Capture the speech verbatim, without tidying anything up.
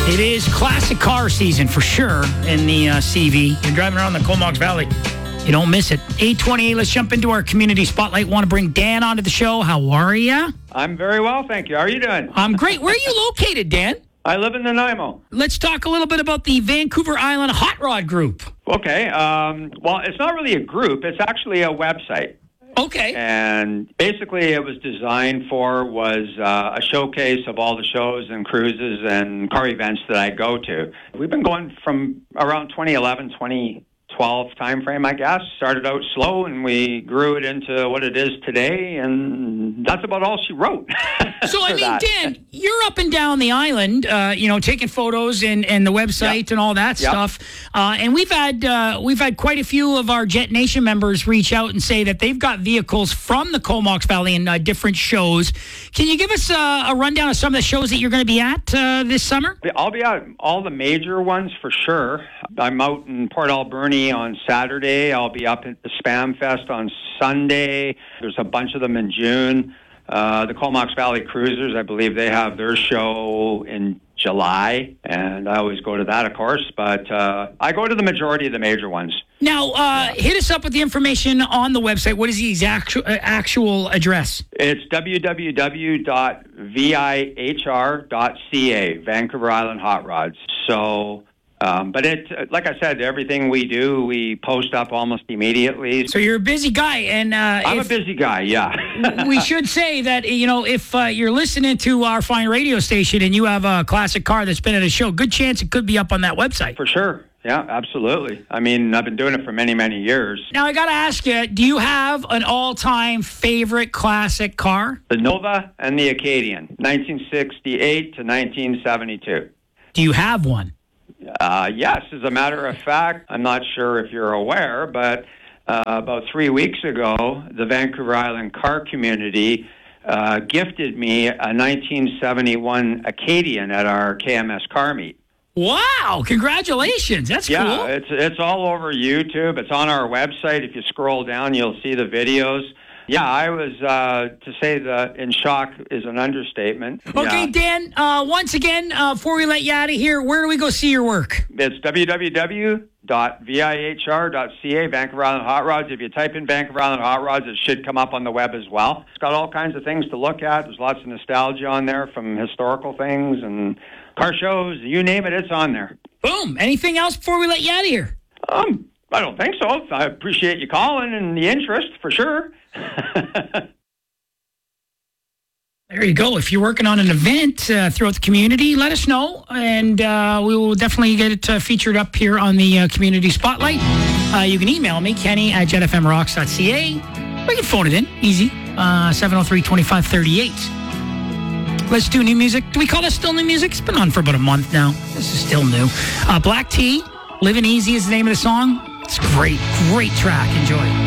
It is classic car season for sure in the uh, C V. You're driving around the Comox Valley. You don't miss it. eight twenty-eight, let's jump into our community spotlight. Want to bring Dan onto the show. How are you? I'm very well, thank you. How are you doing? I'm great. Where are you located, Dan? I live in Nanaimo. Let's talk a little bit about the Vancouver Island Hot Rod Group. Okay. Um, well, it's not really a group. It's actually a website. Okay. And basically it was designed for was uh, a showcase of all the shows and cruises and car events that I go to. We've been going from around twenty eleven, twenty twelve timeframe, I guess. Started out slow, and we grew it into what it is today, and that's about all she wrote. So, I mean, that. Dan, you're up and down the island, uh, you know, taking photos and, and the website yep. and all that yep. stuff. Uh, and we've had uh, we've had quite a few of our Jet Nation members reach out and say that they've got vehicles from the Comox Valley in uh, different shows. Can you give us uh, a rundown of some of the shows that you're going to be at uh, this summer? I'll be at all the major ones for sure. I'm out in Port Alberni on Saturday. I'll be up at the Spam Fest on Sunday. There's a bunch of them in June. Uh, the Comox Valley Cruisers, I believe they have their show in July, and I always go to that, of course, but uh, I go to the majority of the major ones. Now, uh, hit us up with the information on the website. What is the exact actual address? It's w w w dot v i h r dot c a, Vancouver Island Hot Rods. So... Um, but it, like I said, everything we do, we post up almost immediately. So you're a busy guy, and uh, I'm if, a busy guy. Yeah. We should say that, you know, if uh, you're listening to our fine radio station and you have a classic car that's been at a show, good chance it could be up on that website. For sure. Yeah, absolutely. I mean, I've been doing it for many, many years. Now I got to ask you: do you have an all-time favorite classic car? The Nova and the Acadian, nineteen sixty-eight to nineteen seventy-two. Do you have one? Uh, yes, as a matter of fact, I'm not sure if you're aware, but uh, about three weeks ago, the Vancouver Island car community uh, gifted me a nineteen seventy-one Acadian at our K M S car meet. Wow, congratulations. That's yeah, cool. Yeah, it's, it's all over YouTube. It's on our website. If you scroll down, you'll see the videos. Yeah, I was, uh, to say that in shock is an understatement. Okay, yeah. Dan, uh, once again, uh, before we let you out of here, where do we go see your work? It's w w w dot v i h r dot c a, Vancouver Island Hot Rods. If you type in Vancouver Island Hot Rods, it should come up on the web as well. It's got all kinds of things to look at. There's lots of nostalgia on there from historical things and car shows. You name it, it's on there. Boom. Anything else before we let you out of here? Um, I don't think so. I appreciate you calling and the interest, for sure. There you go. If you're working on an event uh, throughout the community, let us know, and uh, we will definitely get it uh, featured up here on the uh, Community Spotlight. Uh, you can email me, Kenny at jet f m rocks dot c a. Or you can phone it in. Easy. Uh, seven oh three, two five three eight. Let's do new music. Do we call this still new music? It's been on for about a month now. This is still new. Uh, Black Tea, Living Easy is the name of the song. It's great. Great track. Enjoy.